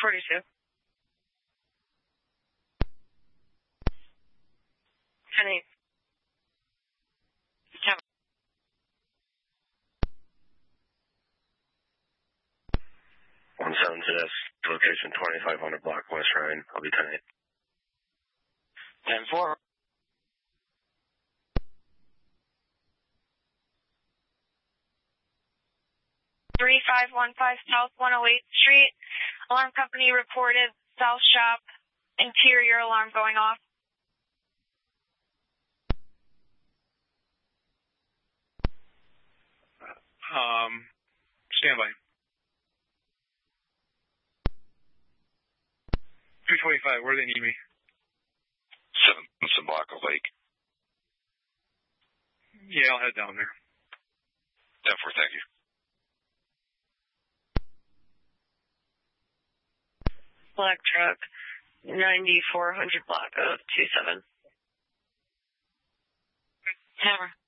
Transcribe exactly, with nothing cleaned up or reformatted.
forty-two. ten eight. one seven to this, location twenty-five hundred block West Ryan. I'll be ten eight. ten four. three five one five South one oh eighth Street. Alarm company reported South Shop interior alarm going off. Um, stand by. two twenty-five, where do they need me? seventh block of Lake. Yeah, I'll head down there. ten four, thank you. Black truck, ninety-four hundred block of two seven. Hammer.